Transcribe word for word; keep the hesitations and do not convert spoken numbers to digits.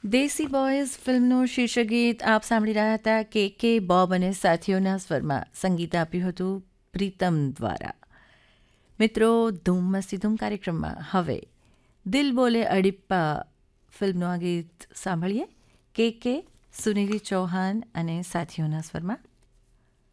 દેસી boys ફિલ્મનું શીર્ષક ગીત આપ સાંભળી રહ્યા હતા. કે કે બોબ અને સાથીઓના સ્વરમાં સંગીત આપ્યું હતું પ્રીતમ દ્વારા. મિત્રો, ધૂમ મસ્તી ધૂમ કાર્યક્રમમાં હવે દિલ બોલે અડિપ્પા ફિલ્મનું આ ગીત સાંભળીએ. કે કે સુનિધિ ચૌહાણ અને સાથીઓના સ્વરમાં.